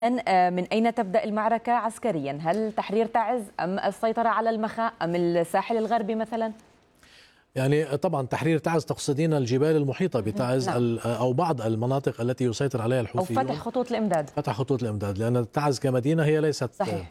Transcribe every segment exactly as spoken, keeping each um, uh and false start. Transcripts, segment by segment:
من أين تبدأ المعركة عسكريا؟ هل تحرير تعز أم السيطرة على المخا أم الساحل الغربي مثلا؟ يعني طبعا تحرير تعز تقصدين الجبال المحيطة بتعز نعم. أو بعض المناطق التي يسيطر عليها الحوثيون، أو فتح خطوط الإمداد. فتح خطوط الإمداد، لأن تعز كمدينة هي ليست صحيح.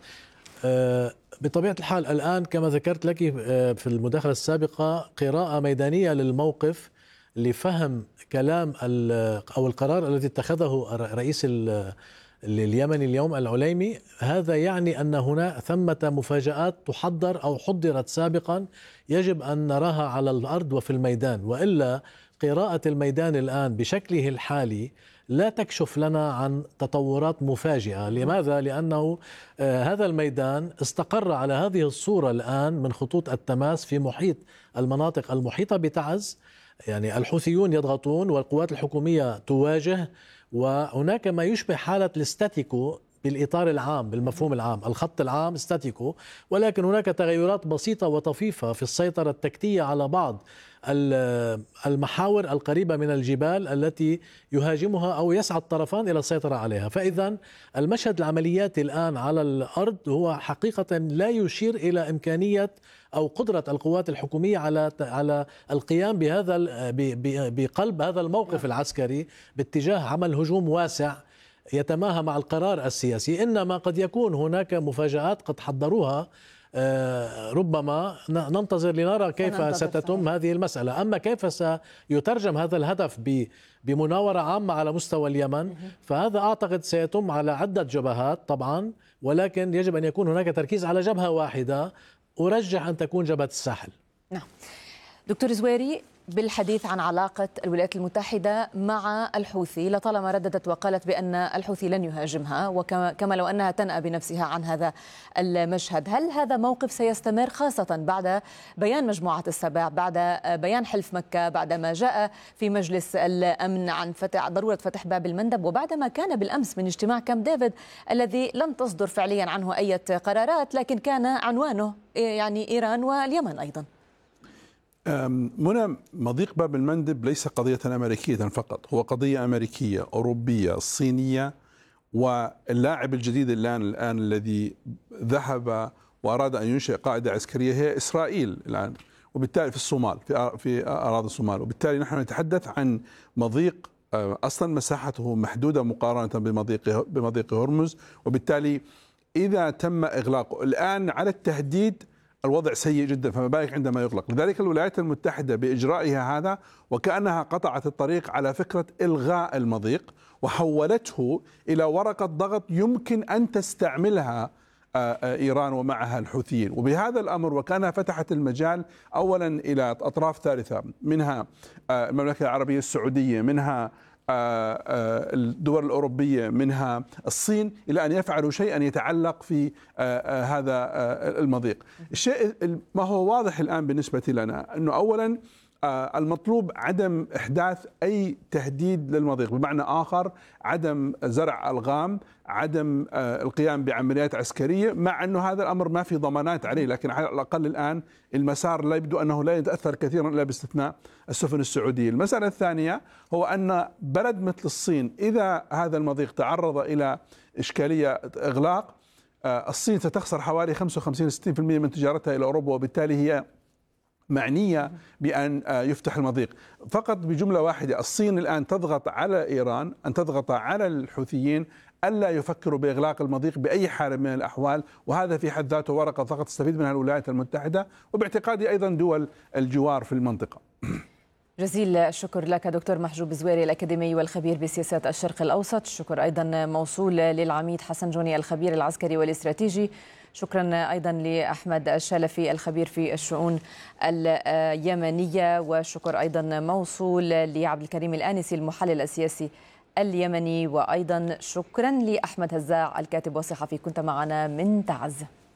بطبيعة الحال الآن كما ذكرت لك في المداخلة السابقة قراءة ميدانية للموقف لفهم كلام أو القرار الذي اتخذه رئيس اليمني اليوم العليمي. هذا يعني أن هنا ثمة مفاجآت تحضر أو حضرت سابقا يجب أن نراها على الأرض وفي الميدان، وإلا قراءة الميدان الآن بشكله الحالي لا تكشف لنا عن تطورات مفاجئة. لماذا؟ لأنه آه هذا الميدان استقر على هذه الصورة الآن من خطوط التماس في محيط المناطق المحيطة بتعز. يعني الحوثيون يضغطون والقوات الحكومية تواجه، وهناك ما يشبه حالة الاستاتيكو بالإطار العام، بالمفهوم العام، الخط العام استاتيكو، ولكن هناك تغيرات بسيطة وطفيفة في السيطرة التكتيكية على بعض المحاور القريبة من الجبال التي يهاجمها أو يسعى الطرفان إلى السيطرة عليها. فإذا المشهد العملياتي الآن على الأرض هو حقيقة لا يشير إلى إمكانية أو قدرة القوات الحكومية على على القيام بهذا بقلب هذا الموقف العسكري باتجاه عمل هجوم واسع يتماهى مع القرار السياسي. إنما قد يكون هناك مفاجآت قد حضروها، آه ربما ننتظر لنرى كيف ستتم هذه المسألة. أما كيف سيترجم هذا الهدف بمناورة عامة على مستوى اليمن، فهذا أعتقد سيتم على عدة جبهات طبعا، ولكن يجب أن يكون هناك تركيز على جبهة واحدة، أرجح أن تكون جبهة الساحل. نعم. دكتور زويري، بالحديث عن علاقة الولايات المتحدة مع الحوثي، لطالما رددت وقالت بأن الحوثي لن يهاجمها، وكما لو أنها تنأى بنفسها عن هذا المشهد. هل هذا موقف سيستمر خاصة بعد بيان مجموعة السبع، بعد بيان حلف مكة، بعدما جاء في مجلس الأمن عن فتح ضرورة فتح باب المندب، وبعدما كان بالأمس من اجتماع كامب ديفيد الذي لم تصدر فعليا عنه أي قرارات، لكن كان عنوانه يعني إيران واليمن أيضا؟ منى، مضيق باب المندب ليس قضية أمريكية فقط، هو قضية أمريكية أوروبية صينية، واللاعب الجديد الآن الآن الذي ذهب وأراد أن ينشئ قاعدة عسكرية هي إسرائيل الآن، وبالتالي في الصومال، في في أراضي الصومال. وبالتالي نحن نتحدث عن مضيق أصلا مساحته محدودة مقارنة بمضيق بمضيق هرمز، وبالتالي إذا تم إغلاقه الآن على التهديد الوضع سيء جدا، فما بالك عندما يغلق. لذلك الولايات المتحدة بإجرائها هذا وكأنها قطعت الطريق على فكرة إلغاء المضيق، وحولته إلى ورقة ضغط يمكن أن تستعملها إيران ومعها الحوثيين. وبهذا الأمر وكانها فتحت المجال أولا إلى أطراف ثالثة، منها المملكة العربية السعودية، منها الدول الأوروبية، منها الصين، إلى أن يفعلوا شيئا يتعلق في هذا المضيق. الشيء ما هو واضح الآن بالنسبة لنا أنه أولا المطلوب عدم إحداث أي تهديد للمضيق، بمعنى آخر عدم زرع ألغام، عدم القيام بعمليات عسكرية، مع أنه هذا الأمر ما في ضمانات عليه، لكن على الأقل الآن المسار لا يبدو أنه لا يتأثر كثيرا إلا باستثناء السفن السعودية. المسألة الثانية هو أن بلد مثل الصين إذا هذا المضيق تعرض إلى إشكالية إغلاق، الصين ستخسر حوالي خمسة وخمسين إلى ستين بالمئة من تجارتها إلى أوروبا، وبالتالي هي معنية بأن يفتح المضيق. فقط بجملة واحدة، الصين الآن تضغط على إيران أن تضغط على الحوثيين ألا يفكروا بإغلاق المضيق بأي حال من الأحوال، وهذا في حد ذاته ورقة ضغط تستفيد منها الولايات المتحدة، وباعتقادي أيضا دول الجوار في المنطقة. جزيل الشكر لك دكتور محجوب زويري، الأكاديمي والخبير بسياسات الشرق الأوسط. الشكر أيضا موصول للعميد حسن جوني، الخبير العسكري والاستراتيجي. شكرا أيضا لأحمد الشلفي، الخبير في الشؤون اليمنية. وشكر أيضا موصول لعبد الكريم الآنسي، المحلل السياسي اليمني. وأيضا شكرا لأحمد هزاع، الكاتب والصحفي، كنت معنا من تعز.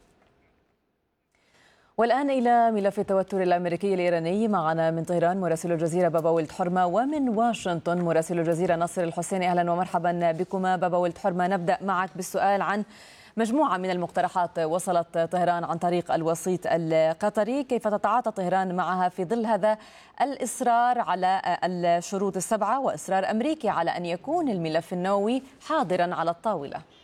والآن إلى ملف التوتر الأمريكي الإيراني. معنا من طهران مراسل الجزيرة بابا ولد حرمة، ومن واشنطن مراسل الجزيرة نصر الحسيني. أهلا ومرحبا بكما بابا ولد حرمة. نبدأ معك بالسؤال عن مجموعة من المقترحات وصلت طهران عن طريق الوسيط القطري، كيف تتعاطى طهران معها في ظل هذا الإصرار على الشروط السبعة وإصرار أمريكي على أن يكون الملف النووي حاضرا على الطاولة؟